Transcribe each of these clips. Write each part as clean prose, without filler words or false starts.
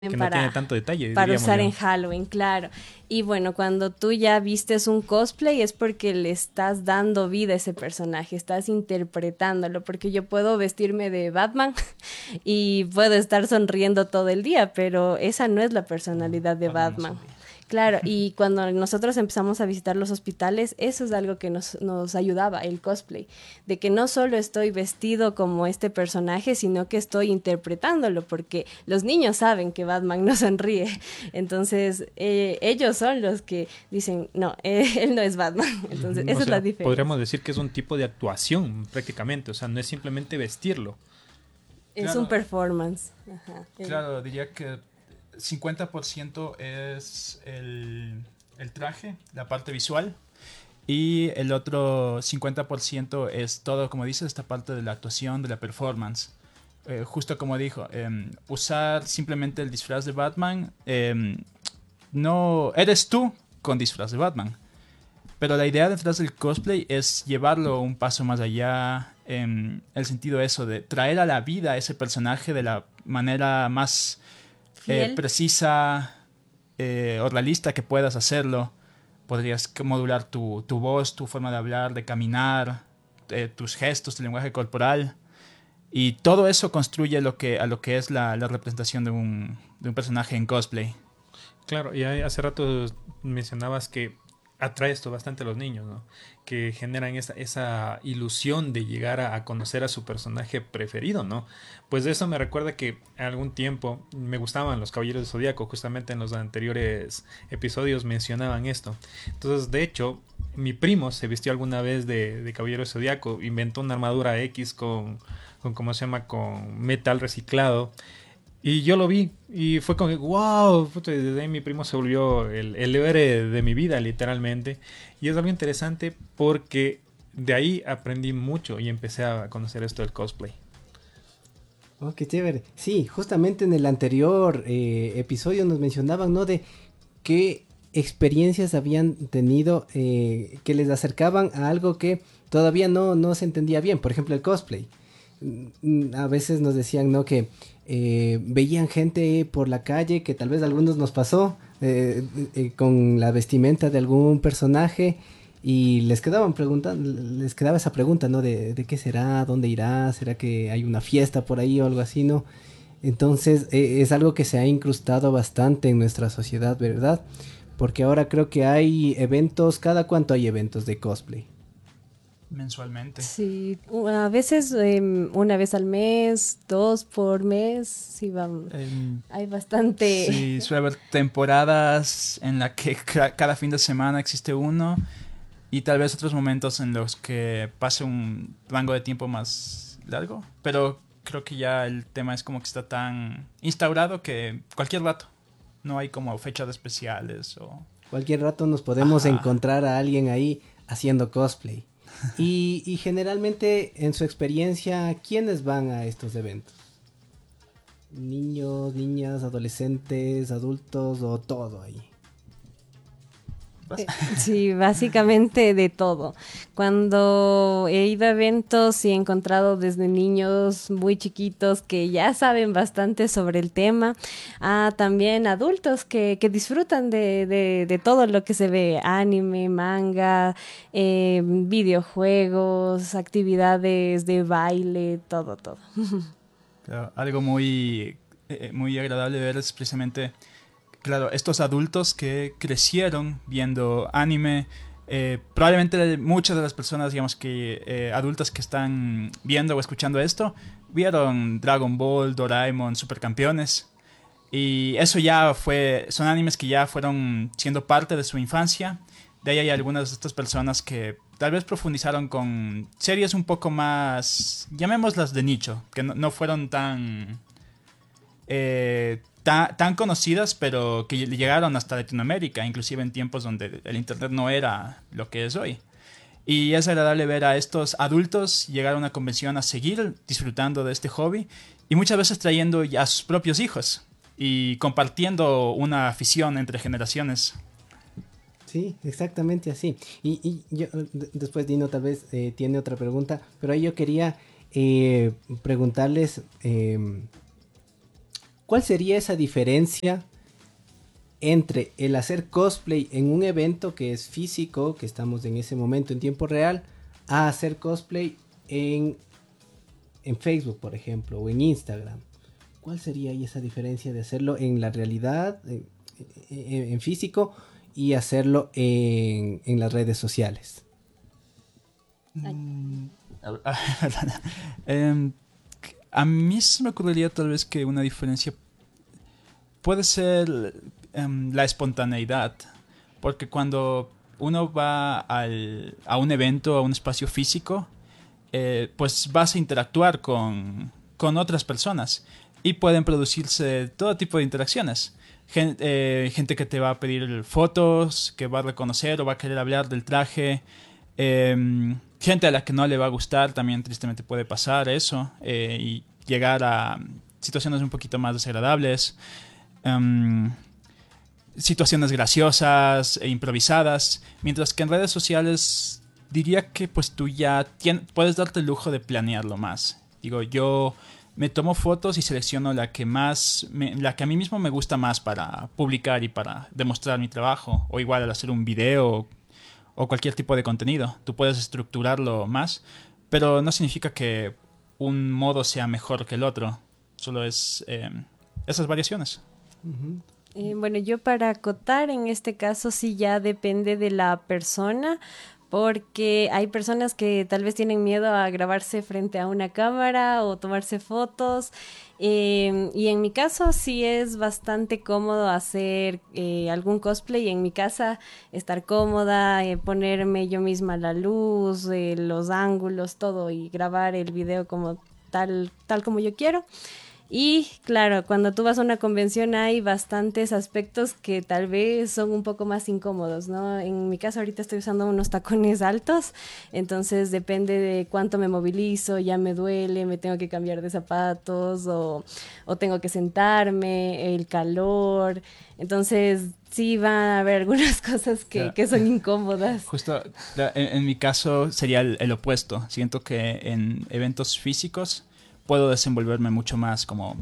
Que no tiene tanto detalle, para diríamos usar yo. en Halloween, claro. Y bueno, cuando tú ya vistes un cosplay es porque le estás dando vida a ese personaje, estás interpretándolo, porque yo puedo vestirme de Batman y puedo estar sonriendo todo el día, pero esa no es la personalidad de Batman no Batman. sonríe. Claro, y cuando nosotros empezamos a visitar los hospitales, eso es algo que nos ayudaba, el cosplay, de que no solo estoy vestido como este personaje, sino que estoy interpretándolo, porque los niños saben que Batman no sonríe, entonces ellos son los que dicen, no, él no es Batman, entonces O esa es la sea, podríamos diferencia. decir que es un tipo de actuación prácticamente, o sea, no es simplemente vestirlo. Es un Claro, performance. Ajá, claro, diría que 50% es el traje, la parte visual, y el otro 50% es todo, como dices, esta parte de la actuación, de la performance. Justo como dijo, usar simplemente el disfraz de Batman, no eres tú con disfraz de Batman. Pero la idea detrás del cosplay es llevarlo un paso más allá, en el sentido eso de traer a la vida a ese personaje de la manera más fiel. precisa o realista que puedas hacerlo. Podrías modular tu voz, tu forma de hablar, de caminar, tus gestos, tu lenguaje corporal. Y todo eso construye a lo que es la representación de un personaje en cosplay. Claro, y hace rato mencionabas que atrae esto bastante a los niños, ¿no? Que generan esa ilusión de llegar a conocer a su personaje preferido, ¿no? Pues de eso me recuerda que algún tiempo me gustaban los Caballeros de Zodíaco, justamente en los anteriores episodios mencionaban esto. Entonces, de hecho, mi primo se vistió alguna vez de Caballero de Zodíaco, inventó una armadura X con ¿cómo se llama? Con metal reciclado. Y yo lo vi y fue como que, wow, puta, desde ahí mi primo se volvió el héroe de mi vida, literalmente. Y es algo interesante porque de ahí aprendí mucho y empecé a conocer esto del cosplay. Oh, qué chévere. Sí, justamente en el anterior episodio nos mencionaban, ¿no? De qué experiencias habían tenido que les acercaban a algo que todavía no se entendía bien. Por ejemplo, el cosplay. A veces nos decían, ¿no? Que veían gente por la calle, que tal vez a algunos nos pasó, con la vestimenta de algún personaje y les quedaba esa pregunta, ¿no? De qué será, dónde irá, será que hay una fiesta por ahí o algo así, ¿no? Entonces es algo que se ha incrustado bastante en nuestra sociedad, ¿verdad? Porque ahora creo que hay eventos, cada cuánto hay eventos de cosplay. Mensualmente. Sí, a veces una vez al mes, dos por mes, sí, vamos. Em, Hay bastante. sí, suele haber temporadas en la que cada fin de semana existe uno y tal vez otros momentos en los que pase un rango de tiempo más largo, pero creo que ya el tema es como que está tan instaurado que cualquier rato no hay como fechas especiales o... Cualquier rato nos podemos Ajá. encontrar a alguien ahí haciendo cosplay. Y generalmente en su experiencia, ¿quiénes van a estos eventos? Niños, niñas, adolescentes, adultos o todo ahí. ¿Vas? Sí, básicamente de todo. Cuando he ido a eventos y he encontrado desde niños muy chiquitos que ya saben bastante sobre el tema, a también adultos que disfrutan de todo lo que se ve, anime, manga, videojuegos, actividades de baile, todo, todo. Claro, algo muy, muy agradable ver es precisamente, claro, estos adultos que crecieron viendo anime. Probablemente muchas de las personas, digamos que adultas que están viendo o escuchando esto, vieron Dragon Ball, Doraemon, Supercampeones. Y eso ya fue, son animes que ya fueron siendo parte de su infancia. De ahí hay algunas de estas personas que tal vez profundizaron con series un poco más, llamémoslas de nicho, que no fueron tan conocidas, pero que llegaron hasta Latinoamérica, inclusive en tiempos donde el Internet no era lo que es hoy. Y es agradable ver a estos adultos llegar a una convención a seguir disfrutando de este hobby y muchas veces trayendo ya a sus propios hijos y compartiendo una afición entre generaciones. Sí, exactamente así. Y yo, después Dino tal vez tiene otra pregunta, pero ahí yo quería preguntarles ¿cuál sería esa diferencia entre el hacer cosplay en un evento que es físico, que estamos en ese momento en tiempo real, a hacer cosplay en Facebook, por ejemplo, o en Instagram? ¿Cuál sería ahí esa diferencia de hacerlo en la realidad, en físico, y hacerlo en las redes sociales? A mí se me ocurriría tal vez que una diferencia puede ser la espontaneidad, porque cuando uno va a un evento, a un espacio físico, pues vas a interactuar con otras personas y pueden producirse todo tipo de interacciones. Gente que te va a pedir fotos, que va a reconocer o va a querer hablar del traje. Gente a la que no le va a gustar, también tristemente puede pasar eso, y llegar a situaciones un poquito más desagradables. Situaciones graciosas e improvisadas, mientras que en redes sociales diría que pues tú ya puedes darte el lujo de planearlo más. Digo, yo me tomo fotos y selecciono la que a mí mismo me gusta más para publicar y para demostrar mi trabajo, o igual al hacer un video o cualquier tipo de contenido. Tú puedes estructurarlo más, pero no significa que un modo sea mejor que el otro, solo es esas variaciones. Uh-huh. Bueno, yo para acotar en este caso sí ya depende de la persona, porque hay personas que tal vez tienen miedo a grabarse frente a una cámara o tomarse fotos, y en mi caso sí es bastante cómodo hacer algún cosplay en mi casa, estar cómoda, ponerme yo misma la luz, los ángulos, todo, y grabar el video como tal como yo quiero. Y claro, cuando tú vas a una convención hay bastantes aspectos que tal vez son un poco más incómodos, ¿no? En mi caso ahorita estoy usando unos tacones altos, entonces depende de cuánto me movilizo, ya me duele, me tengo que cambiar de zapatos o tengo que sentarme, el calor, entonces sí va a haber algunas cosas que son incómodas. Justo en mi caso sería el opuesto. Siento que en eventos físicos puedo desenvolverme mucho más, como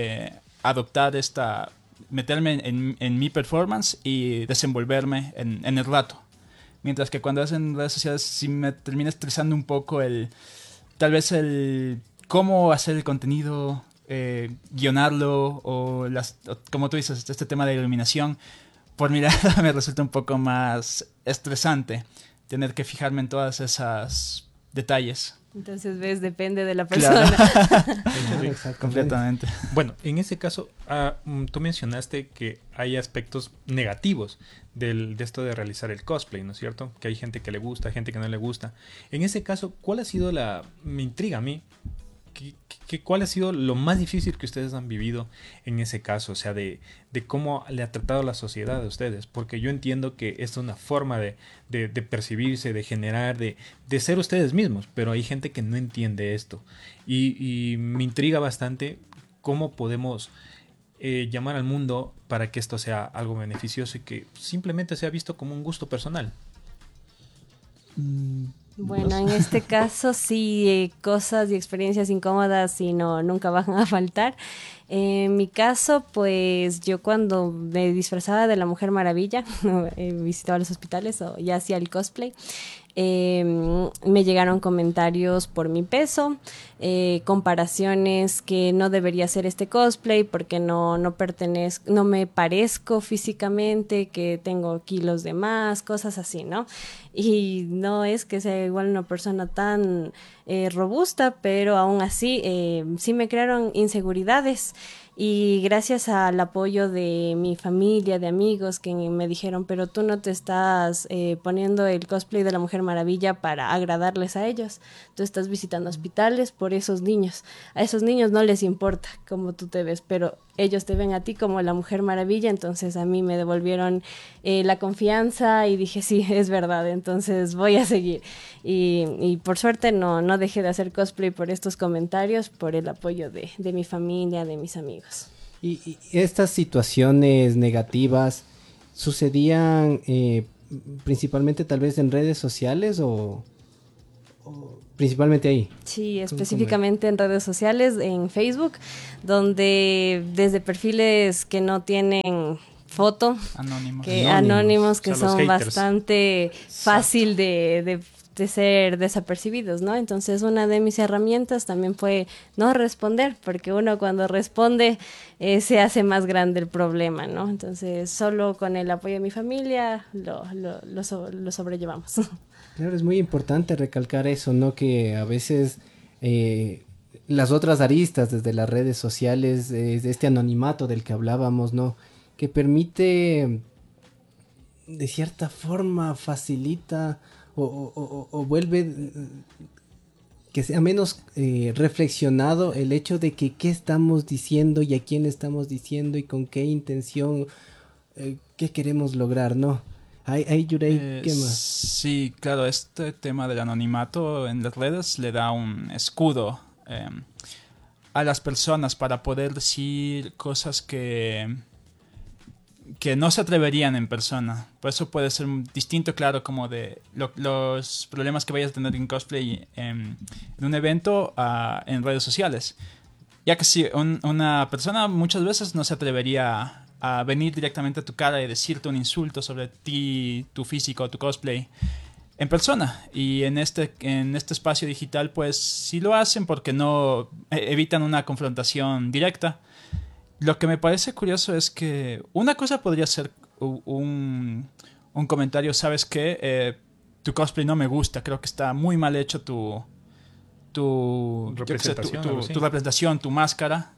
meterme en mi performance y desenvolverme en el rato. Mientras que cuando hacen redes sociales sí me termina estresando un poco tal vez el cómo hacer el contenido, guionarlo, o como tú dices, este tema de iluminación. Por mi lado me resulta un poco más estresante tener que fijarme en todas esas detalles. Entonces, ves, depende de la persona. Claro, completamente. Bueno, en ese caso, tú mencionaste que hay aspectos negativos de esto de realizar el cosplay, ¿no es cierto? Que hay gente que le gusta, gente que no le gusta. En ese caso, ¿cuál ha sido me intriga a mí, ¿cuál ha sido lo más difícil que ustedes han vivido en ese caso? O sea, de cómo le ha tratado la sociedad a ustedes. Porque yo entiendo que esto es una forma de percibirse, de generar, de ser ustedes mismos. Pero hay gente que no entiende esto. Y me intriga bastante cómo podemos llamar al mundo para que esto sea algo beneficioso y que simplemente sea visto como un gusto personal. Bueno, en este caso sí, cosas y experiencias incómodas sí nunca van a faltar. En mi caso, pues yo cuando me disfrazaba de la Mujer Maravilla, visitaba los hospitales o ya hacía el cosplay, me llegaron comentarios por mi peso, comparaciones que no debería hacer este cosplay porque no me parezco físicamente, que tengo kilos de más, cosas así, ¿no? Y no es que sea igual una persona tan robusta, pero aún así sí me crearon inseguridades. Y gracias al apoyo de mi familia, de amigos que me dijeron, pero tú no te estás poniendo el cosplay de la Mujer Maravilla para agradarles a ellos, tú estás visitando hospitales por esos niños, a esos niños no les importa cómo tú te ves, pero ellos te ven a ti como la Mujer Maravilla. Entonces a mí me devolvieron la confianza y dije, sí, es verdad, entonces voy a seguir. Y por suerte no dejé de hacer cosplay por estos comentarios, por el apoyo de mi familia, de mis amigos. ¿Y estas situaciones negativas sucedían principalmente tal vez en redes sociales o Principalmente ahí. Sí, específicamente en redes sociales, en Facebook, donde desde perfiles que no tienen foto, Anónimos. que anónimos O que sea, los son haters. bastante fácil de ser desapercibidos, ¿no? Entonces una de mis herramientas también fue no responder, porque uno cuando responde se hace más grande el problema, ¿no? Entonces solo con el apoyo de mi familia lo sobrellevamos. Claro, es muy importante recalcar eso, ¿no? Que a veces las otras aristas desde las redes sociales, de este anonimato del que hablábamos, ¿no? Que permite, de cierta forma, facilita o vuelve que sea menos reflexionado el hecho de que qué estamos diciendo y a quién estamos diciendo y con qué intención, qué queremos lograr, ¿no? Ay, Yurei, ¿qué más? Sí, claro, este tema del anonimato en las redes le da un escudo a las personas para poder decir cosas que no se atreverían en persona. Por eso puede ser distinto, claro, como de los problemas que vayas a tener en cosplay en un evento en redes sociales. Ya que si una persona muchas veces no se atrevería a venir directamente a tu cara y decirte un insulto sobre ti, tu físico, tu cosplay en persona. Y en este espacio digital pues sí lo hacen porque no evitan una confrontación directa. Lo que me parece curioso es que una cosa podría ser un comentario, ¿sabes qué? Tu cosplay no me gusta, creo que está muy mal hecho Representación, algo así. tu representación, tu máscara.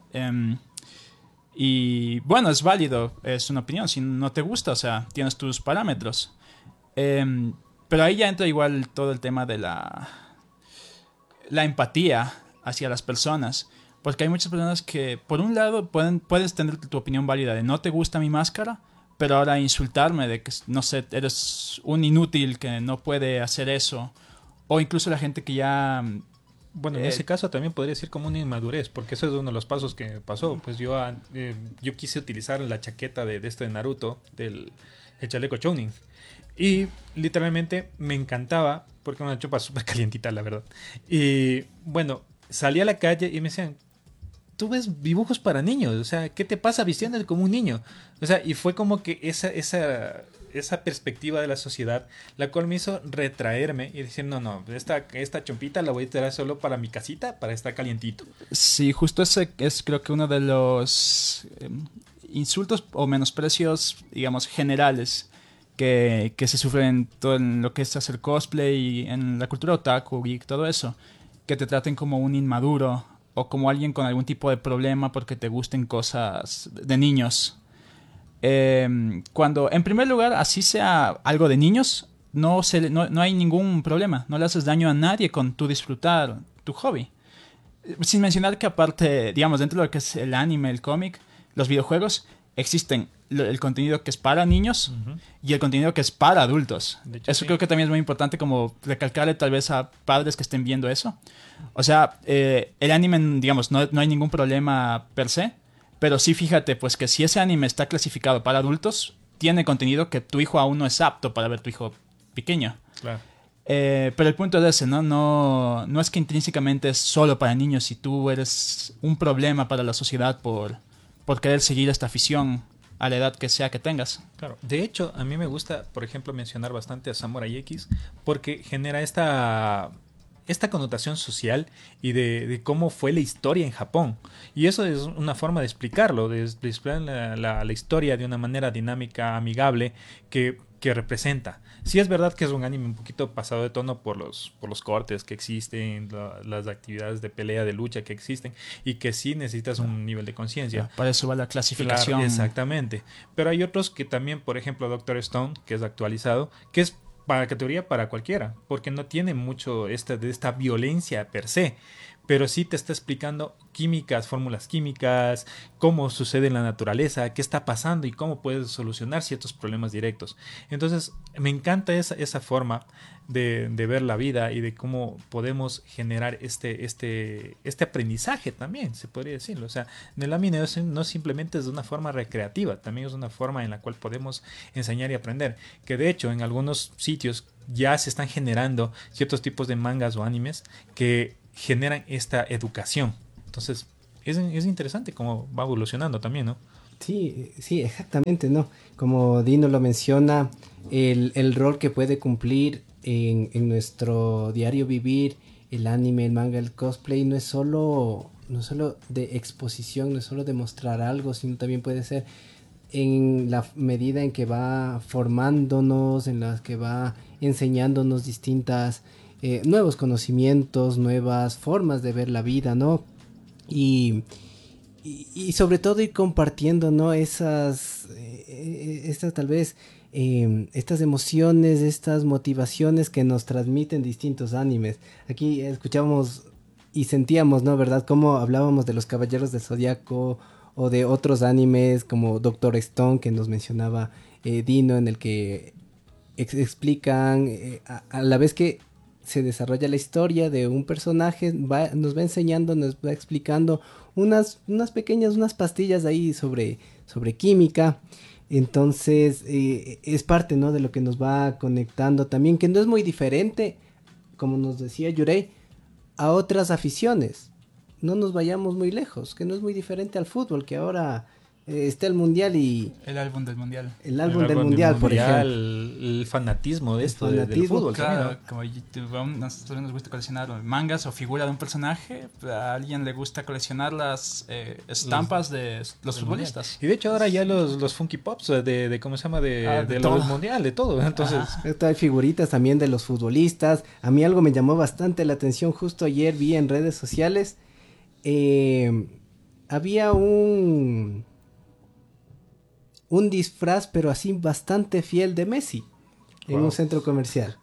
Y bueno, es válido, es una opinión. Si no te gusta, o sea, tienes tus parámetros. Pero ahí ya entra igual todo el tema de la empatía hacia las personas. Porque hay muchas personas que, por un lado, puedes tener tu opinión válida de no te gusta mi máscara, pero ahora insultarme de que, no sé, eres un inútil que no puede hacer eso. O incluso la gente que ya... Bueno, en ese caso también podría decir como una inmadurez, porque eso es uno de los pasos que pasó. Pues yo quise utilizar la chaqueta de este de Naruto, el chaleco Chunin. Y literalmente me encantaba, porque era una chupa súper calientita, la verdad. Y bueno, salí a la calle y me decían, tú ves dibujos para niños, o sea, ¿qué te pasa vistiéndote como un niño? O sea, y fue como que esa perspectiva de la sociedad, la cual me hizo retraerme y decir, no, esta chompita la voy a tirar solo para mi casita, para estar calientito. Sí, justo ese es creo que uno de los insultos o menosprecios, digamos, generales que se sufren en todo en lo que es hacer cosplay y en la cultura otaku, geek, todo eso. Que te traten como un inmaduro o como alguien con algún tipo de problema porque te gusten cosas de niños. Cuando, en primer lugar, así sea algo de niños, no hay ningún problema. No le haces daño a nadie con tu disfrutar tu hobby. Sin mencionar que aparte, digamos, dentro de lo que es el anime, el cómic, los videojuegos, existen el contenido que es para niños y el contenido que es para adultos. De hecho, eso sí. Creo que también es muy importante como recalcarle tal vez a padres que estén viendo eso. O sea, el anime, digamos, no hay ningún problema per se, pero sí fíjate pues que si ese anime está clasificado para adultos, tiene contenido que tu hijo aún no es apto para ver tu hijo pequeño. Claro. Pero el punto es ese, ¿no? No es que intrínsecamente es solo para niños y tú eres un problema para la sociedad por querer seguir esta afición a la edad que sea que tengas. Claro. De hecho, a mí me gusta, por ejemplo, mencionar bastante a Samurai X porque genera esta connotación social y de cómo fue la historia en Japón. Y eso es una forma de explicarlo, de explicar la historia de una manera dinámica, amigable, que representa. Sí es verdad que es un anime un poquito pasado de tono por los cortes que existen, las actividades de pelea, de lucha que existen, y que sí necesitas un nivel de conciencia. Para eso va la clasificación. Claro, exactamente. Pero hay otros que también, por ejemplo, Doctor Stone, que es actualizado, que es para categoría para cualquiera, porque no tiene mucho de esta violencia per se, pero sí te está explicando químicas, fórmulas químicas, cómo sucede en la naturaleza, qué está pasando y cómo puedes solucionar ciertos problemas directos. Entonces, me encanta esa forma de ver la vida y de cómo podemos generar este aprendizaje también, se podría decirlo. O sea, en el anime no simplemente es de una forma recreativa, también es una forma en la cual podemos enseñar y aprender. Que de hecho, en algunos sitios ya se están generando ciertos tipos de mangas o animes que generan esta educación. Entonces, es interesante cómo va evolucionando también, ¿no? Sí, sí, exactamente, ¿no? Como Dino lo menciona, el rol que puede cumplir en nuestro diario vivir, el anime, el manga, el cosplay, no es solo de exposición, no es solo de mostrar algo, sino también puede ser en la medida en que va formándonos, en las que va enseñándonos distintas nuevos conocimientos, nuevas formas de ver la vida, ¿no? Y, y sobre todo ir compartiendo, ¿no? Estas tal vez, estas emociones, estas motivaciones que nos transmiten distintos animes. Aquí escuchamos y sentíamos, ¿no? ¿Verdad? Cómo hablábamos de los Caballeros del Zodiaco o de otros animes como Doctor Stone que nos mencionaba Dino, en el que explican a la vez que se desarrolla la historia de un personaje, nos va enseñando, nos va explicando unas pequeñas, unas pastillas ahí sobre química. Entonces es parte, ¿no? De lo que nos va conectando también, que no es muy diferente, como nos decía Yurei, a otras aficiones. No nos vayamos muy lejos, que no es muy diferente al fútbol, que ahora está el mundial y... El álbum del mundial. El álbum del mundial, por ejemplo. El fanatismo de El esto, del fanatismo, fútbol. Claro, También, como a nosotros nos gusta coleccionar mangas o figuras de un personaje, a alguien le gusta coleccionar las estampas de los futbolistas. mundial. Y de hecho ahora ya los Funky Pops de ¿cómo se llama? De lo del mundial, de todo. Entonces, hay figuritas también de los futbolistas. A mí algo me llamó bastante la atención. Justo ayer vi en redes sociales. Había un disfraz, pero así bastante fiel de Messi en un centro comercial.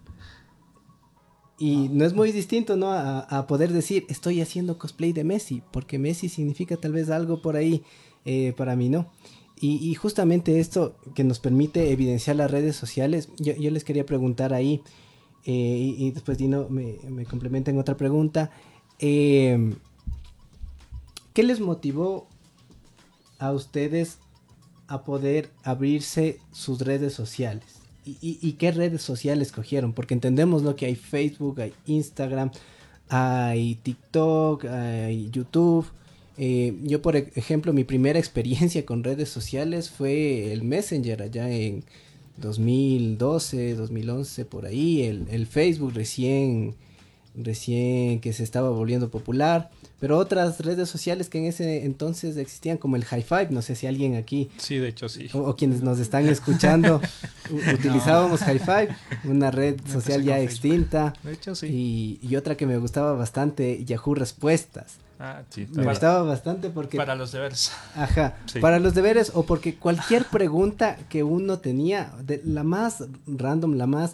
Y no es muy distinto, ¿no? A poder decir, estoy haciendo cosplay de Messi, porque Messi significa tal vez algo por ahí para mí, ¿no? Y justamente esto que nos permite evidenciar las redes sociales, yo les quería preguntar ahí, y después Dino me complementa en otra pregunta. ¿Qué les motivó a ustedes a poder abrirse sus redes sociales? ¿Y qué redes sociales cogieron? Porque entendemos lo que hay Facebook, hay Instagram, hay TikTok, hay YouTube. Yo, por ejemplo, mi primera experiencia con redes sociales fue el Messenger allá en 2012, 2011, por ahí. El Facebook recién que se estaba volviendo popular, pero otras redes sociales que en ese entonces existían, como el High Five, no sé si alguien aquí, sí, de hecho sí. o quienes nos están escuchando, utilizábamos High Five, una red social ya extinta, de hecho sí. Y otra que me gustaba bastante, Yahoo Respuestas. Sí, me gustaba bastante porque... Para los deberes. Ajá, sí. Para los deberes, o porque cualquier pregunta que uno tenía, la más random, la más...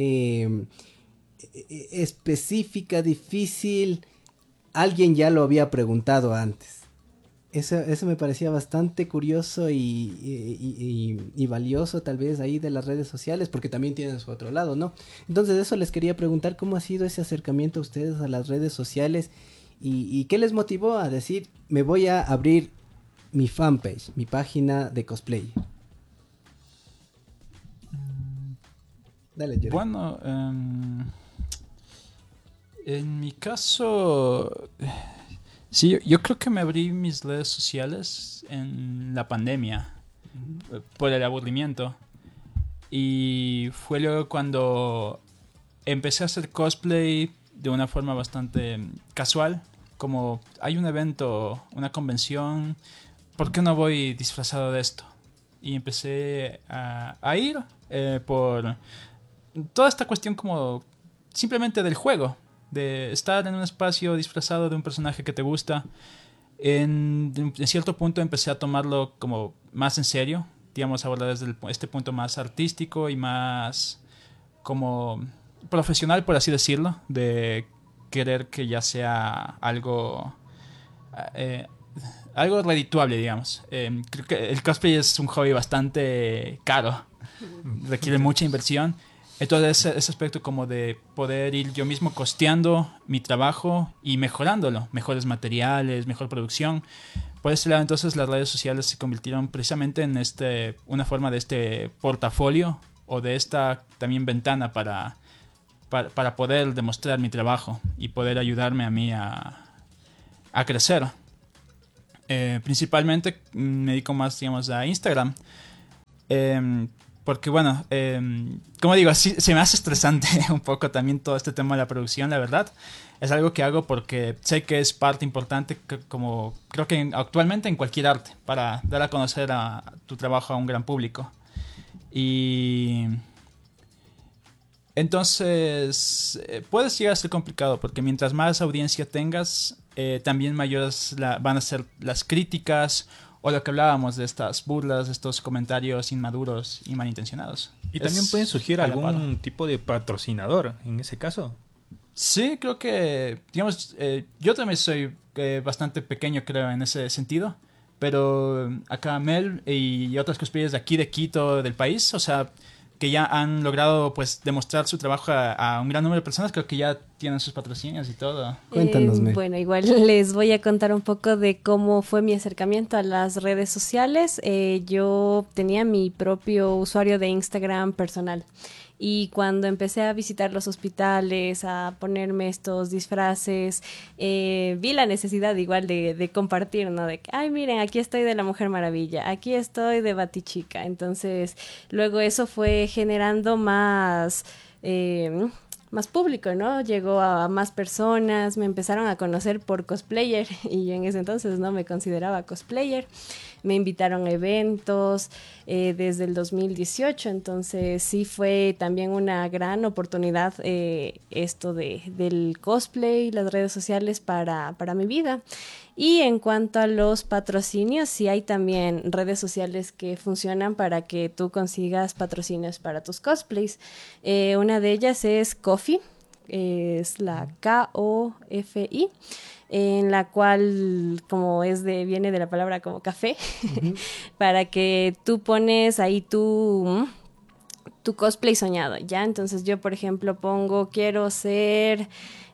específica, difícil, alguien ya lo había preguntado antes. Eso me parecía bastante curioso y valioso tal vez ahí de las redes sociales, porque también tienen su otro lado, ¿no? Entonces eso les quería preguntar, ¿cómo ha sido ese acercamiento a ustedes a las redes sociales? ¿Y qué les motivó a decir, me voy a abrir mi fanpage, mi página de cosplay? Dale, Jerry. Bueno, en mi caso, sí, yo creo que me abrí mis redes sociales en la pandemia, por el aburrimiento. Y fue luego cuando empecé a hacer cosplay de una forma bastante casual. Como hay un evento, una convención, ¿por qué no voy disfrazado de esto? Y empecé a ir por toda esta cuestión como simplemente del juego, de estar en un espacio disfrazado de un personaje que te gusta. En cierto punto empecé a tomarlo como más en serio, digamos, ahora desde este punto más artístico y más como profesional, por así decirlo, de querer que ya sea algo algo redituable, digamos. Creo que el cosplay es un hobby bastante caro, requiere mucha inversión. Entonces ese aspecto como de poder ir yo mismo costeando mi trabajo y mejorándolo, mejores materiales, mejor producción. Por ese lado, entonces las redes sociales se convirtieron precisamente en una forma de este portafolio o de esta también ventana para poder demostrar mi trabajo y poder ayudarme a mí a crecer. Principalmente me dedico más, digamos, a Instagram. Porque bueno, como digo, sí, se me hace estresante un poco también todo este tema de la producción, la verdad. Es algo que hago porque sé que es parte importante, como creo que actualmente en cualquier arte, para dar a conocer tu trabajo a un gran público. Y entonces puede llegar a ser complicado porque mientras más audiencia tengas, también mayores van a ser las críticas o lo que hablábamos de estas burlas, de estos comentarios inmaduros y malintencionados. Y también pueden surgir algún tipo de patrocinador en ese caso. Sí, creo que, digamos, yo también soy bastante pequeño, creo, en ese sentido. Pero acá Mel y otras cosplayers de aquí, de Quito, del país, o sea, que ya han logrado pues demostrar su trabajo a un gran número de personas, creo que ya tienen sus patrocinios y todo. Cuéntanos, Mel. Bueno, igual les voy a contar un poco de cómo fue mi acercamiento a las redes sociales. Yo tenía mi propio usuario de Instagram personal. Y cuando empecé a visitar los hospitales, a ponerme estos disfraces, vi la necesidad igual de compartir, ¿no? De que, ay, miren, aquí estoy de la Mujer Maravilla, aquí estoy de Batichica. Entonces, luego eso fue generando más público, ¿no? Llegó a más personas, me empezaron a conocer por cosplayer y yo en ese entonces no me consideraba cosplayer. Me invitaron a eventos desde el 2018, entonces sí fue también una gran oportunidad esto del cosplay, las redes sociales para mi vida. Y en cuanto a los patrocinios, sí hay también redes sociales que funcionan para que tú consigas patrocinios para tus cosplays. Una de ellas es Ko-fi, es la K-O-F-I, en la cual viene de la palabra como café, para que tú pones ahí tu cosplay soñado, ¿ya? Entonces yo, por ejemplo, quiero ser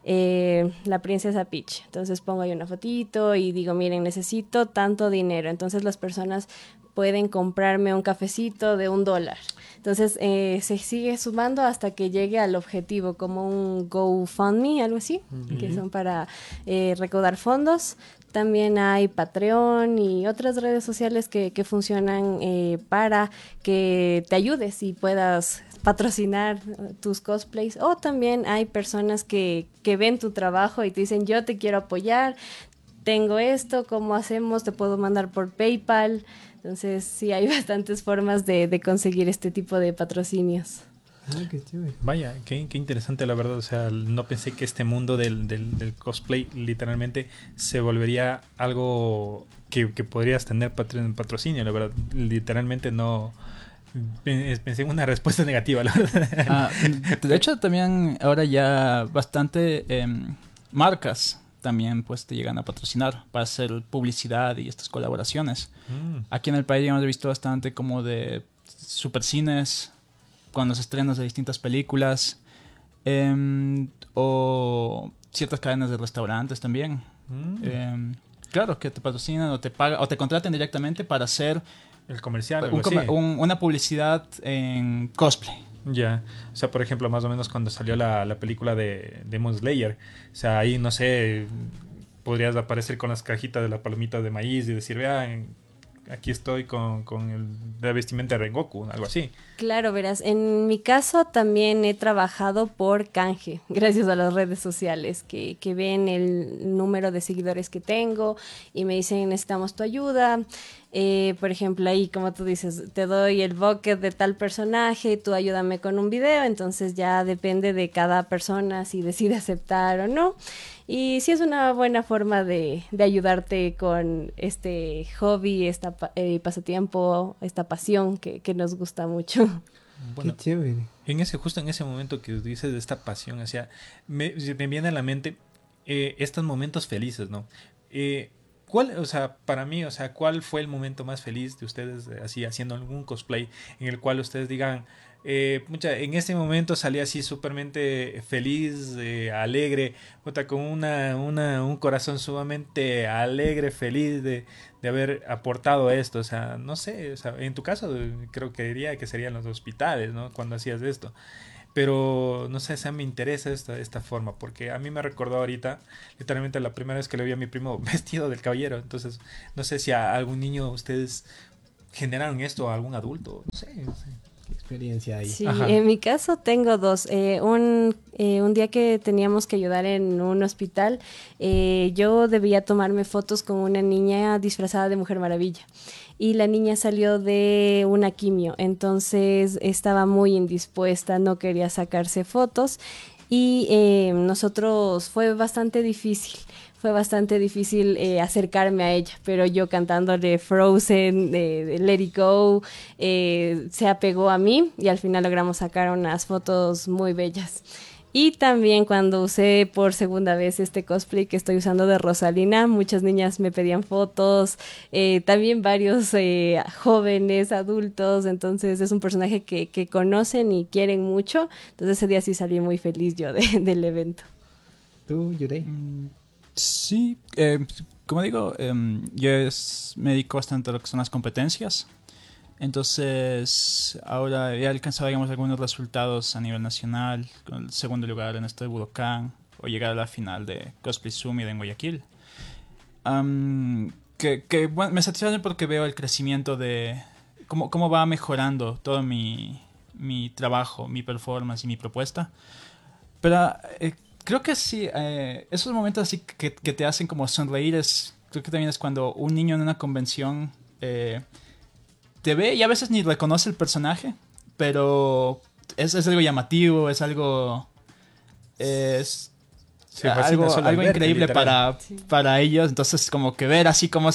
la princesa Peach. Entonces pongo ahí una fotito y digo, miren, necesito tanto dinero. Entonces las personas pueden comprarme un cafecito de $1. Entonces se sigue sumando hasta que llegue al objetivo, como un GoFundMe, algo así, que son para recaudar fondos. También hay Patreon y otras redes sociales que funcionan para que te ayudes y puedas patrocinar tus cosplays. O también hay personas que ven tu trabajo y te dicen, yo te quiero apoyar, tengo esto, ¿cómo hacemos? Te puedo mandar por PayPal. Entonces sí hay bastantes formas de conseguir este tipo de patrocinios. Qué chévere. Vaya, qué interesante la verdad. O sea, no pensé que este mundo del cosplay literalmente se volvería algo que podrías tener patrocinio. La verdad, literalmente no... Pensé en una respuesta negativa, la verdad. De hecho, también ahora ya bastante marcas también pues te llegan a patrocinar para hacer publicidad y estas colaboraciones. Aquí en el país hemos visto bastante como de supercines con los estrenos de distintas películas, o ciertas cadenas de restaurantes también. Claro, que te patrocinan o te pagan o te contratan directamente para hacer el comercial, una publicidad en cosplay. Ya, o sea, por ejemplo, más o menos cuando salió la película de Demon Slayer, o sea, ahí, no sé, podrías aparecer con las cajitas de la palomita de maíz y decir, vean, aquí estoy con la vestimenta de Rengoku, algo así. Claro, verás, en mi caso también he trabajado por canje, gracias a las redes sociales, que ven el número de seguidores que tengo y me dicen, necesitamos tu ayuda. Por ejemplo, ahí, como tú dices, te doy el bucket de tal personaje, tú ayúdame con un video, entonces ya depende de cada persona si decide aceptar o no. Y sí es una buena forma de ayudarte con este hobby, pasatiempo, esta pasión que nos gusta mucho. Bueno, Qué chévere. justo en ese momento que dices de esta pasión, o sea, me viene a la mente estos momentos felices, ¿no? ¿Cuál, o sea, para mí, o sea, cuál fue el momento más feliz de ustedes así haciendo algún cosplay en el cual ustedes digan, en este momento salí así supermente feliz, alegre, puta, con un corazón sumamente alegre, feliz de haber aportado esto, o sea, no sé, o sea, en tu caso creo que diría que serían los hospitales, ¿no? Cuando hacías esto. Pero no sé, o sea, me interesa esta forma, porque a mí me recordó ahorita, literalmente la primera vez que le vi a mi primo vestido del caballero. Entonces, no sé si a algún niño ustedes generaron esto, a algún adulto, no sé, no sé. Qué experiencia ahí. Sí, Ajá. en mi caso tengo dos. Un día que teníamos que ayudar en un hospital, yo debía tomarme fotos con una niña disfrazada de Mujer Maravilla. Y la niña salió de una quimio, entonces estaba muy indispuesta, no quería sacarse fotos y nosotros fue bastante difícil acercarme a ella, pero yo cantándole Frozen, de Let It Go, se apegó a mí y al final logramos sacar unas fotos muy bellas. Y también cuando usé por segunda vez este cosplay que estoy usando de Rosalina, muchas niñas me pedían fotos, también varios jóvenes, adultos, entonces es un personaje que conocen y quieren mucho, entonces ese día sí salí muy feliz yo del evento. ¿Tú, Yurei? Sí, como digo, me dedico bastante a lo que son las competencias. Entonces, ahora he alcanzado, digamos, algunos resultados a nivel nacional, con el segundo lugar en este de Budokan, o llegar a la final de Cosplay Summit en Guayaquil. Bueno, me satisface porque veo el crecimiento de cómo va mejorando todo mi trabajo, mi performance y mi propuesta. Pero creo que sí, esos momentos así que te hacen como sonreír, creo que también es cuando un niño en una convención te ve y a veces ni reconoce el personaje, pero es algo llamativo, es algo... Es Sí, fascina solo al algo verte, increíble literal. para ellos. Entonces, como que ver así cómo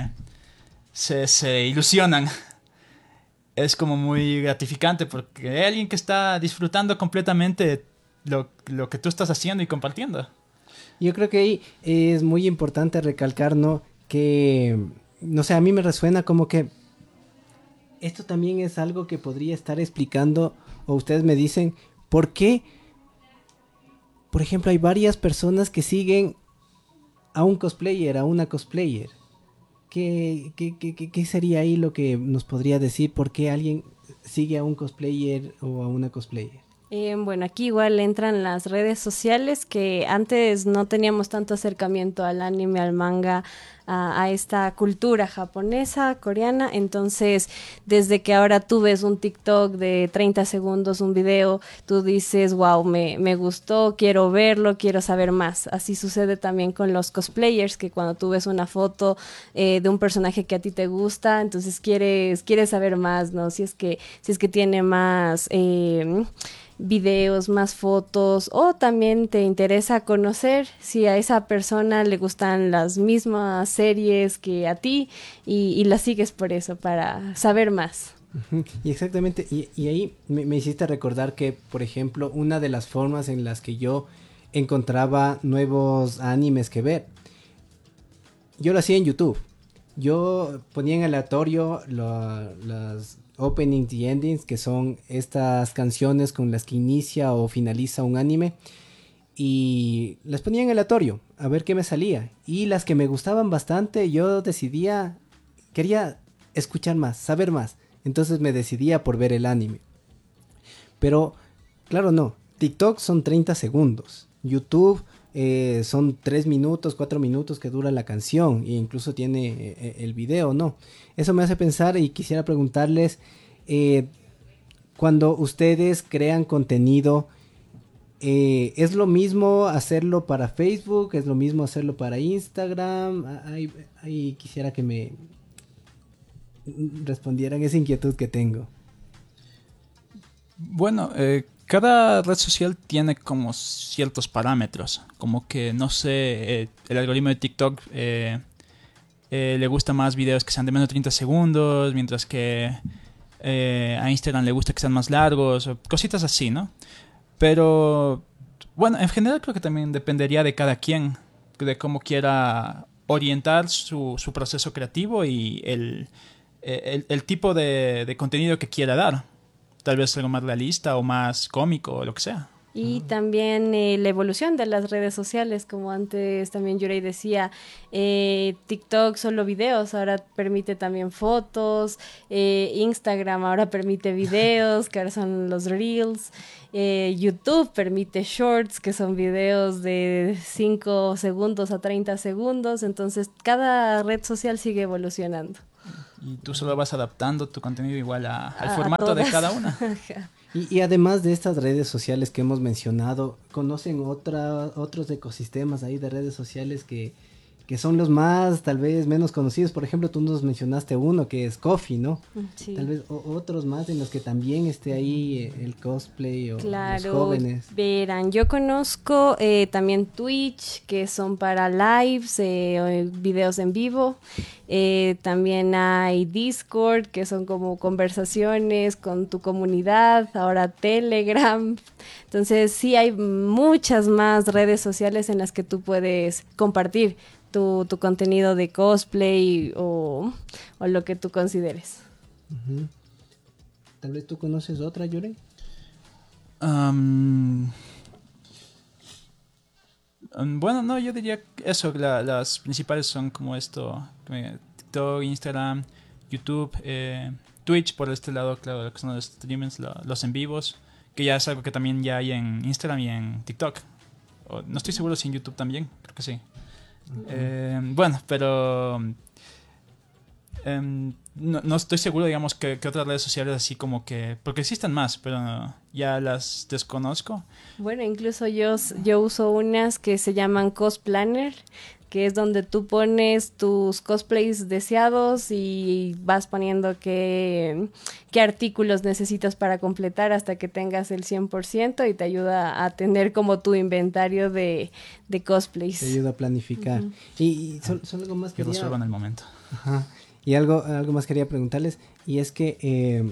se ilusionan es como muy gratificante porque hay alguien que está disfrutando completamente lo que tú estás haciendo y compartiendo. Yo creo que ahí es muy importante recalcar, ¿no? Que, no sé, a mí me resuena como que esto también es algo que podría estar explicando, o ustedes me dicen, ¿por qué? Por ejemplo, hay varias personas que siguen a un cosplayer, a una cosplayer. ¿Qué sería ahí lo que nos podría decir por qué alguien sigue a un cosplayer o a una cosplayer? Bueno, aquí igual entran las redes sociales que antes no teníamos tanto acercamiento al anime, al manga, a esta cultura japonesa, coreana. Entonces, desde que ahora tú ves un TikTok de 30 segundos, un video, tú dices, wow, me gustó, quiero verlo, quiero saber más. Así sucede también con los cosplayers, que cuando tú ves una foto de un personaje que a ti te gusta, entonces quieres saber más, ¿no? Si es que tiene más... videos, más fotos, o también te interesa conocer si a esa persona le gustan las mismas series que a ti y la sigues por eso, para saber más. Ujú. Y exactamente, y ahí me hiciste recordar que, por ejemplo, una de las formas en las que yo encontraba nuevos animes que ver, yo lo hacía en YouTube. Yo ponía en aleatorio las openings y endings, que son estas canciones con las que inicia o finaliza un anime, y las ponía en aleatorio a ver qué me salía. Y las que me gustaban bastante, yo quería escuchar más, saber más. Entonces me decidía por ver el anime. Pero, claro, no. TikTok son 30 segundos. YouTube son 3 minutos, 4 minutos que dura la canción. E incluso tiene el video, ¿no? Eso me hace pensar y quisiera preguntarles, cuando ustedes crean contenido, ¿es lo mismo hacerlo para Facebook? ¿Es lo mismo hacerlo para Instagram? Ahí quisiera que me respondieran esa inquietud que tengo. Bueno, cada red social tiene como ciertos parámetros. Como que, no sé, el algoritmo de TikTok le gusta más videos que sean de menos de 30 segundos, mientras que a Instagram le gusta que sean más largos, o cositas así, ¿no? Pero, bueno, en general creo que también dependería de cada quien, de cómo quiera orientar su proceso creativo y el tipo de contenido que quiera dar. Tal vez algo más realista o más cómico o lo que sea. Y también la evolución de las redes sociales, como antes también Yurei decía, TikTok solo videos, ahora permite también fotos, Instagram ahora permite videos, que ahora son los Reels, YouTube permite Shorts, que son videos de 5 segundos a 30 segundos, entonces cada red social sigue evolucionando. Y tú solo vas adaptando tu contenido igual al A formato de todas. cada una. Y además de estas redes sociales que hemos mencionado, ¿conocen otros ecosistemas ahí de redes sociales que son los más, tal vez, menos conocidos? Por ejemplo, tú nos mencionaste uno que es Coffee, ¿no? Sí. Tal vez otros más en los que también esté ahí el cosplay o Claro, los jóvenes. verán, yo conozco también Twitch, que son para lives, videos en vivo. También hay Discord, que son como conversaciones con tu comunidad. Ahora Telegram. Entonces sí hay muchas más redes sociales en las que tú puedes compartir tu contenido de cosplay o lo que tú consideres. Ujú. Tal vez tú conoces otra, Yuri. Bueno, no, yo diría eso, las principales son como esto, TikTok, Instagram, YouTube, Twitch por este lado, claro, lo que son los streamings, los en vivos, que ya es algo que también ya hay en Instagram y en TikTok. No estoy seguro si en YouTube también, creo que sí. Bueno, pero no estoy seguro, digamos, que otras redes sociales así como que... Porque existen más, pero ya las desconozco. Bueno, incluso yo uso unas que se llaman Cosplanner, que es donde tú pones tus cosplays deseados y vas poniendo qué artículos necesitas para completar hasta que tengas el 100% y te ayuda a tener como tu inventario de cosplays. Te ayuda a planificar. Ujú. Y solo algo más Que quería... resuelvan el momento. Ajá. Y algo más quería preguntarles, y es que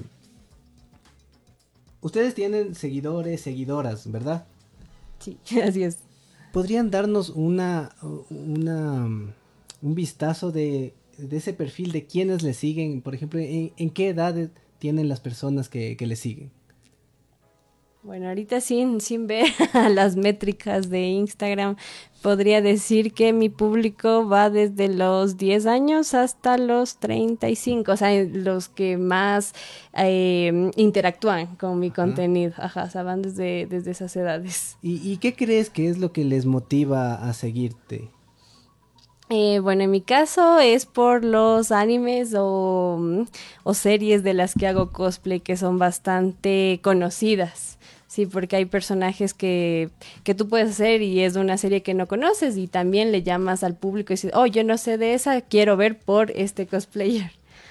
ustedes tienen seguidores, seguidoras, ¿verdad? Sí, así es. ¿Podrían darnos un vistazo de ese perfil de quienes le siguen? Por ejemplo, ¿en qué edad tienen las personas que le siguen? Bueno, ahorita sin ver las métricas de Instagram, podría decir que mi público va desde los 10 años hasta los 35, o sea, los que más interactúan con mi contenido, ajá, o sea, van desde esas edades. ¿Y qué crees que es lo que les motiva a seguirte? Bueno, en mi caso es por los animes o series de las que hago cosplay que son bastante conocidas. Sí, porque hay personajes que tú puedes hacer y es de una serie que no conoces y también le llamas al público y dices, oh, yo no sé de esa, quiero ver por este cosplayer.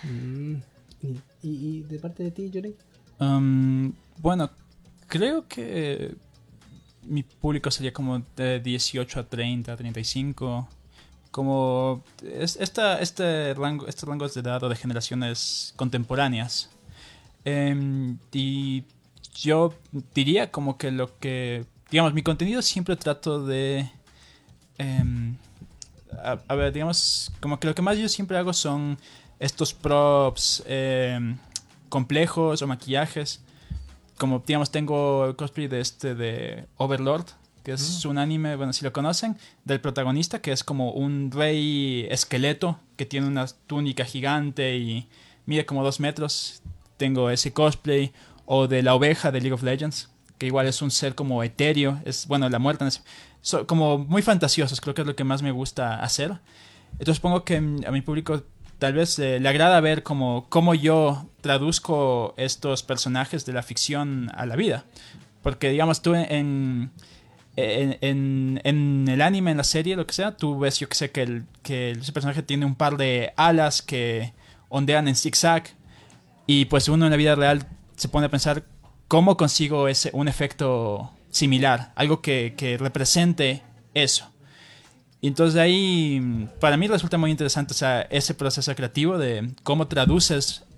¿Y de parte de ti, Yuri? Bueno, creo que mi público sería como de 18 a 30, 35. Como estos rangos de edad o de generaciones contemporáneas. Y yo diría como que digamos, mi contenido siempre trato de... a ver, digamos, como que lo que más yo siempre hago son estos props complejos o maquillajes. Como, digamos, tengo el cosplay de Overlord, que es un anime, bueno, si lo conocen, del protagonista, que es como un rey esqueleto que tiene una túnica gigante y mide como 2 metros. Tengo ese cosplay. O de la oveja de League of Legends, que igual es un ser como etéreo, es, bueno, la muerte, como muy fantasiosos, creo que es lo que más me gusta hacer. Entonces pongo que a mi público tal vez le agrada ver cómo yo traduzco estos personajes de la ficción a la vida. Porque, digamos, tú en el anime, en la serie, lo que sea, tú ves, yo que sé, que ese personaje tiene un par de alas que ondean en zigzag. Y pues uno en la vida real se pone a pensar cómo consigo un efecto similar, algo que represente eso. Y entonces ahí, para mí resulta muy interesante, o sea, ese proceso creativo de cómo traduces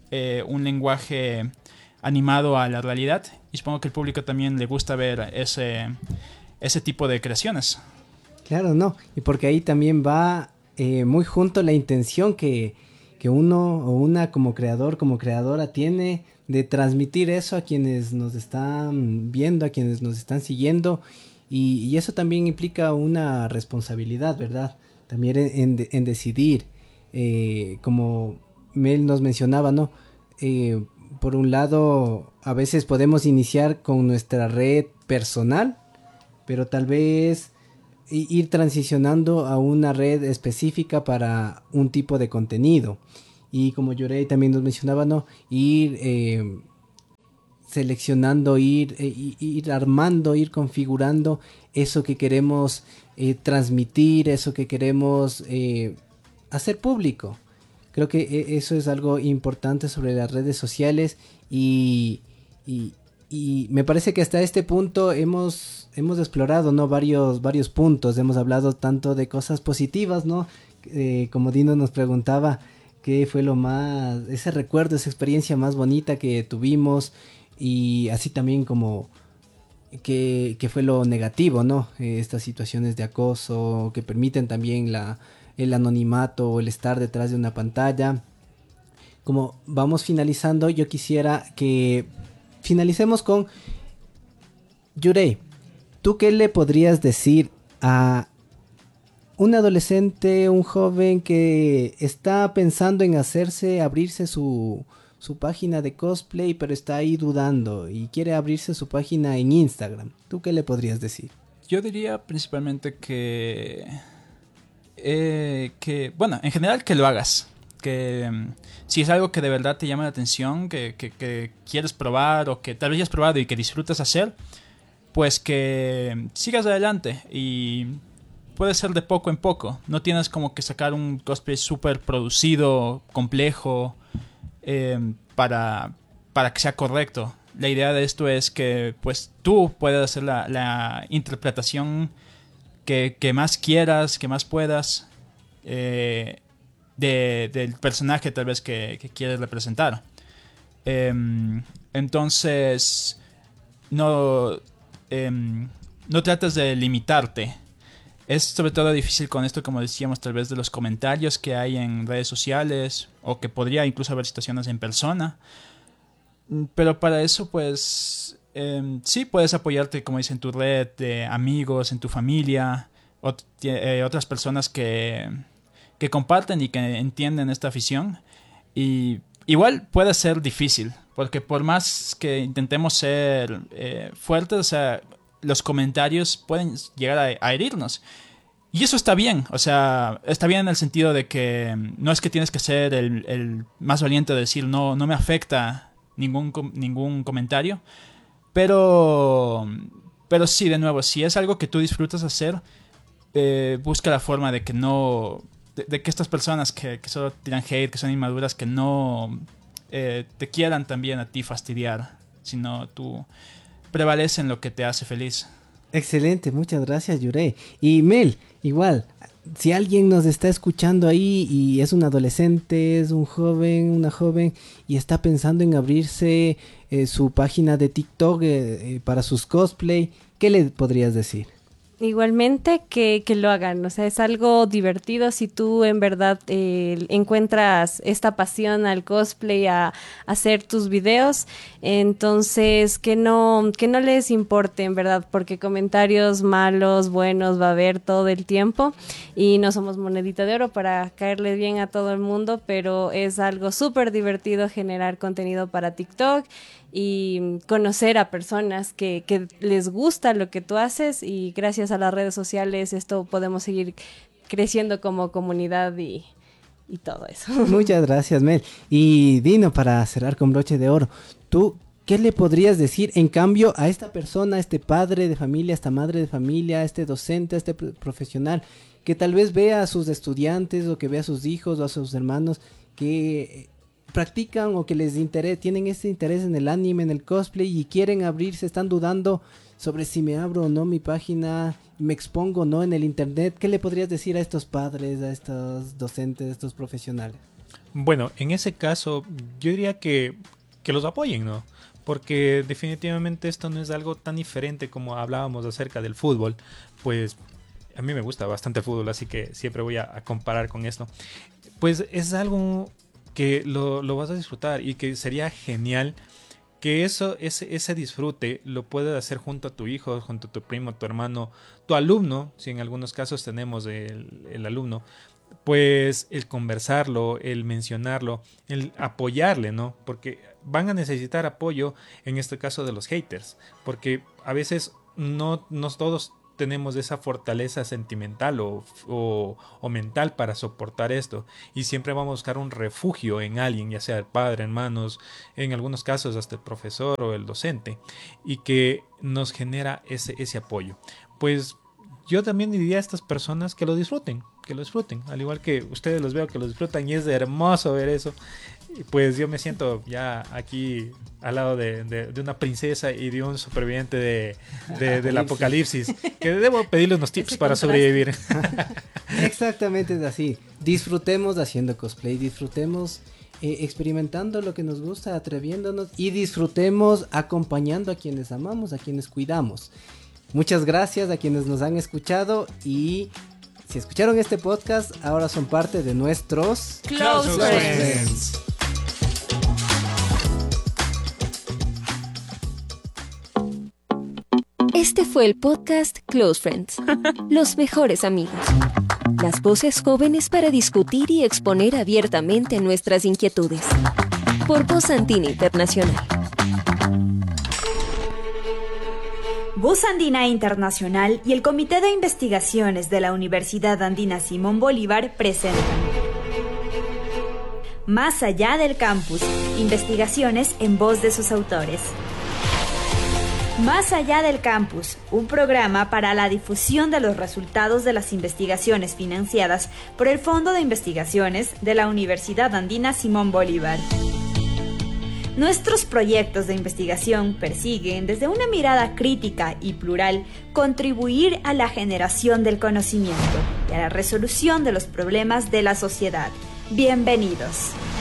un lenguaje animado a la realidad, y supongo que al público también le gusta ver ese tipo de creaciones. Claro, no, y porque ahí también va muy junto la intención que uno o una como creador, como creadora tiene de transmitir eso a quienes nos están viendo, a quienes nos están siguiendo, y eso también implica una responsabilidad, ¿verdad? También en decidir, como Mel nos mencionaba, ¿no? Por un lado, a veces podemos iniciar con nuestra red personal, pero tal vez ir transicionando a una red específica para un tipo de contenido. Y como Yurei también nos mencionaba, ¿no? Ir seleccionando, ir armando, ir configurando eso que queremos transmitir, eso que queremos hacer público. Creo que eso es algo importante sobre las redes sociales y me parece que hasta este punto hemos explorado, ¿no? varios puntos. Hemos hablado tanto de cosas positivas, ¿no? Como Dino nos preguntaba, ¿qué fue ese recuerdo, esa experiencia más bonita que tuvimos? Y así también como qué fue lo negativo, ¿no? Estas situaciones de acoso que permiten también el anonimato o el estar detrás de una pantalla. Como vamos finalizando, yo quisiera que finalicemos con Yurei. ¿Tú qué le podrías decir a un adolescente, un joven que está pensando en abrirse su página de cosplay, pero está ahí dudando y quiere abrirse su página en Instagram? ¿Tú qué le podrías decir? Yo diría principalmente bueno, en general que lo hagas. Que si es algo que de verdad te llama la atención, que quieres probar o que tal vez ya has probado y que disfrutas hacer, pues que sigas adelante, y puede ser de poco en poco. No tienes como que sacar un cosplay súper producido, complejo, para que sea correcto. La idea de esto es que pues tú puedas hacer la interpretación que más quieras, que más puedas, del personaje tal vez que quieres representar. Entonces no trates de limitarte. Es sobre todo difícil con esto, como decíamos, tal vez de los comentarios que hay en redes sociales, o que podría incluso haber situaciones en persona. Pero para eso, pues, sí puedes apoyarte, como dice, en tu red de amigos, en tu familia, otras personas que comparten y que entienden esta afición. Y igual puede ser difícil, porque por más que intentemos ser fuertes, o sea, los comentarios pueden llegar a herirnos. Y eso está bien, o sea, está bien en el sentido de que no es que tienes que ser el más valiente de decir no me afecta ningún comentario, pero sí, de nuevo, si es algo que tú disfrutas hacer, busca la forma de que de que estas personas que solo tiran hate, que son inmaduras, que no te quieran también a ti fastidiar, sino tú prevalece en lo que te hace feliz. Excelente, muchas gracias, Yurei. Y Mel, igual, si alguien nos está escuchando ahí y es un adolescente, es un joven, una joven, y está pensando en abrirse su página de TikTok para sus cosplay, ¿qué le podrías decir? Igualmente que lo hagan, o sea, es algo divertido si tú en verdad encuentras esta pasión al cosplay, a hacer tus videos, entonces que no les importe en verdad, porque comentarios malos, buenos va a haber todo el tiempo y no somos monedita de oro para caerle bien a todo el mundo, pero es algo súper divertido generar contenido para TikTok y conocer a personas que les gusta lo que tú haces, y gracias a las redes sociales esto podemos seguir creciendo como comunidad y todo eso. Muchas gracias, Mel. Y Dino, para cerrar con broche de oro, ¿tú qué le podrías decir en cambio a esta persona, a este padre de familia, a esta madre de familia, a este docente, a este profesional, que tal vez vea a sus estudiantes o que vea a sus hijos o a sus hermanos que practican o que tienen este interés en el anime, en el cosplay, y quieren abrirse, están dudando sobre si me abro o no mi página, me expongo o no en el internet? ¿Qué le podrías decir a estos padres, a estos docentes, a estos profesionales? Bueno, en ese caso, yo diría que los apoyen, ¿no? Porque definitivamente esto no es algo tan diferente como hablábamos acerca del fútbol. Pues a mí me gusta bastante el fútbol, así que siempre voy a comparar con esto. Pues es algo que lo vas a disfrutar y que sería genial que ese disfrute lo puedas hacer junto a tu hijo, junto a tu primo, tu hermano, tu alumno, si en algunos casos tenemos el alumno, pues el conversarlo, el mencionarlo, el apoyarle, ¿no? Porque van a necesitar apoyo en este caso de los haters, porque a veces no todos tenemos esa fortaleza sentimental o mental para soportar esto y siempre vamos a buscar un refugio en alguien, ya sea el padre, hermanos, en algunos casos hasta el profesor o el docente, y que nos genera ese apoyo. Pues yo también diría a estas personas que lo disfruten, al igual que ustedes los veo que lo disfrutan y es hermoso ver eso. Y pues yo me siento ya aquí al lado de una princesa y de un superviviente del apocalipsis, que debo pedirle unos tips para sobrevivir. Exactamente es así. Disfrutemos haciendo cosplay, disfrutemos experimentando lo que nos gusta, atreviéndonos y disfrutemos acompañando a quienes amamos, a quienes cuidamos. Muchas gracias a quienes nos han escuchado y si escucharon este podcast, ahora son parte de nuestros Close Friends. Este fue el podcast Close Friends, los mejores amigos. Las voces jóvenes para discutir y exponer abiertamente nuestras inquietudes. Por Voz Andina Internacional. Voz Andina Internacional y el Comité de Investigaciones de la Universidad Andina Simón Bolívar presentan Más allá del campus, investigaciones en voz de sus autores. Más allá del campus, un programa para la difusión de los resultados de las investigaciones financiadas por el Fondo de Investigaciones de la Universidad Andina Simón Bolívar. Nuestros proyectos de investigación persiguen, desde una mirada crítica y plural, contribuir a la generación del conocimiento y a la resolución de los problemas de la sociedad. Bienvenidos.